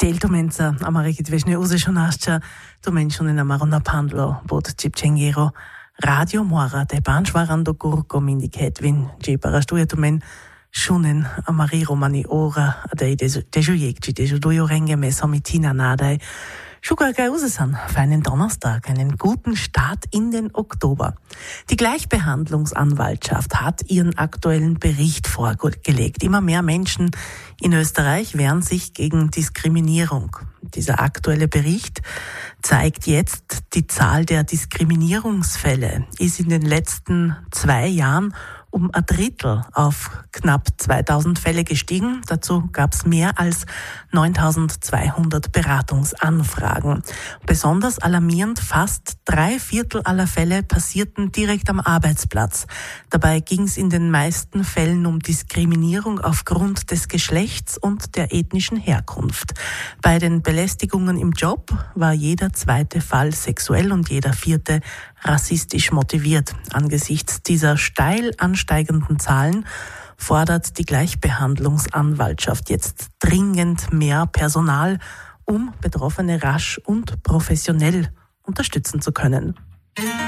Stel domenza Ameriki dvešne uzešonašća, domenšune na marona pandlo, bod Cipčengero, Radio Mora, de Banschwarando Gurko Mindiketvin, Jebara Stuja domen, Schunen, Amari Romani Ora, Adei Dejujekci, Dejudujo Renge Mesomitina Nadei, Schugagai Usesan, für einen Donnerstag, einen guten Start in den Oktober. Die Gleichbehandlungsanwaltschaft hat ihren aktuellen Bericht vorgelegt. Immer mehr Menschen in Österreich wehren sich gegen Diskriminierung. Dieser aktuelle Bericht zeigt jetzt, die Zahl der Diskriminierungsfälle ist in den letzten 2 Jahren um ein Drittel auf knapp 2000 Fälle gestiegen. Dazu gab es mehr als 9200 Beratungsanfragen. Besonders alarmierend, fast 3/4 aller Fälle passierten direkt am Arbeitsplatz. Dabei ging es in den meisten Fällen um Diskriminierung aufgrund des Geschlechts und der ethnischen Herkunft. Bei den Belästigungen im Job war jeder 2. Fall sexuell und jeder 4. rassistisch motiviert. Angesichts dieser steil ansteigenden Zahlen fordert die Gleichbehandlungsanwaltschaft jetzt dringend mehr Personal, um Betroffene rasch und professionell unterstützen zu können.